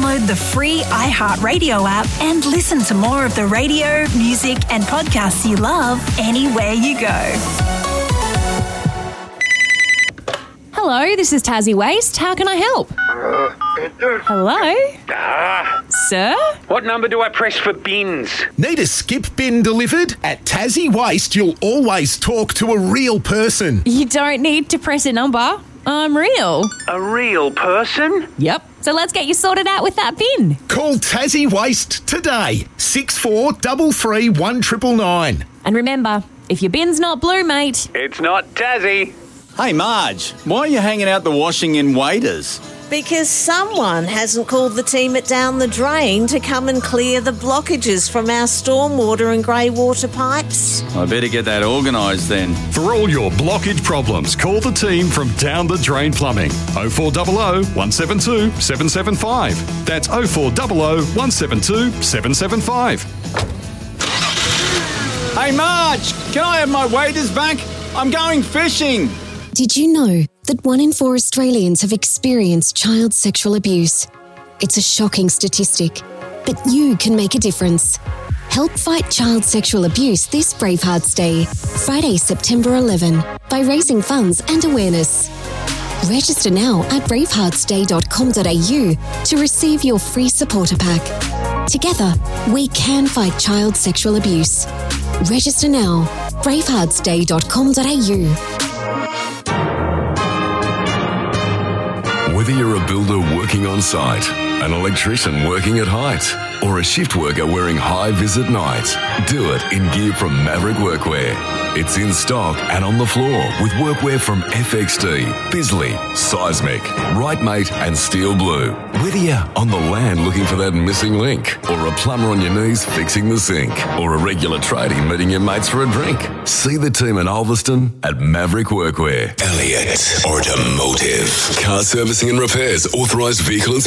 Download the free iHeartRadio app and listen to more of the radio, music and podcasts you love anywhere you go. Hello, this is Tassie Waste. How can I help? Hello? Sir? What number do I press for bins? Need a skip bin delivered? At Tassie Waste, you'll always talk to a real person. You don't need to press a number. I'm real. A real person? Yep. So let's get you sorted out with that bin. Call Tassie Waste today. 6433 1999. And remember, if your bin's not blue, mate... It's not Tassie. Hey, Marge, why are you hanging out the washing in waders? Because someone hasn't called the team at Down the Drain to come and clear the blockages from our stormwater and grey water pipes. I better get that organised then. For all your blockage problems, call the team from Down the Drain Plumbing. 0400 172 775. That's 0400 172 775. Hey, Marge, can I have my waders back? I'm going fishing. Did you know that 1 in 4 Australians have experienced child sexual abuse? It's a shocking statistic, but you can make a difference. Help fight child sexual abuse this Bravehearts Day, Friday, September 11, by raising funds and awareness. Register now at braveheartsday.com.au to receive your free supporter pack. Together, we can fight child sexual abuse. Register now, braveheartsday.com.au. Whether you're a builder working on site, an electrician working at height, or a shift worker wearing high-vis at night, do it in gear from Maverick Workwear. It's in stock and on the floor with workwear from FXD, Bisley, Seismic, Rightmate and Steel Blue. Whether you're on the land looking for that missing link, or a plumber on your knees fixing the sink, or a regular tradie meeting your mates for a drink, see the team in Ulverston at Maverick Workwear. Elliott Automotive. Car servicing and repairs, authorised vehicle inspection.